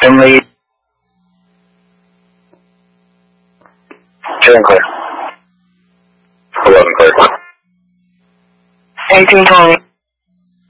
Emily， 这样可以，这样可以。哎，听众。